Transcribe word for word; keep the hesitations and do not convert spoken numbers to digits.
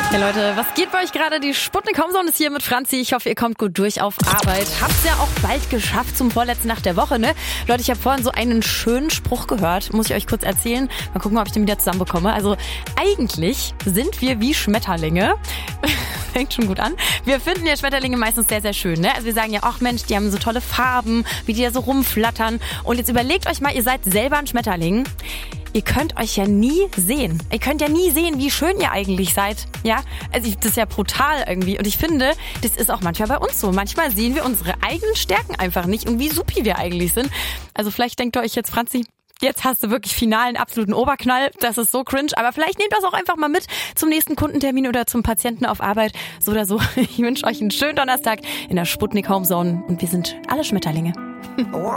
Ja Leute, was geht bei euch gerade? Die Sputnik Homezone ist hier mit Franzi. Ich hoffe, ihr kommt gut durch auf Arbeit. Habt's ja auch bald geschafft zum vorletzten Nacht der Woche, ne? Leute, ich habe vorhin so einen schönen Spruch gehört. Muss ich euch kurz erzählen. Mal gucken, ob ich den wieder zusammenbekomme. Also eigentlich sind wir wie Schmetterlinge. Fängt schon gut an. Wir finden ja Schmetterlinge meistens sehr, sehr schön, ne? Also wir sagen ja, ach Mensch, die haben so tolle Farben, wie die da so rumflattern. Und jetzt überlegt euch mal, ihr seid selber ein Schmetterling. Ihr könnt euch ja nie sehen. Ihr könnt ja nie sehen, wie schön ihr eigentlich seid. Ja, also das ist ja brutal irgendwie. Und ich finde, das ist auch manchmal bei uns so. Manchmal sehen wir unsere eigenen Stärken einfach nicht und wie supi wir eigentlich sind. Also vielleicht denkt ihr euch jetzt, Franzi, jetzt hast du wirklich finalen absoluten Oberknall. Das ist so cringe. Aber vielleicht nehmt das auch einfach mal mit zum nächsten Kundentermin oder zum Patienten auf Arbeit. So oder so. Ich wünsche euch einen schönen Donnerstag in der Sputnik Homezone. Und wir sind alle Schmetterlinge.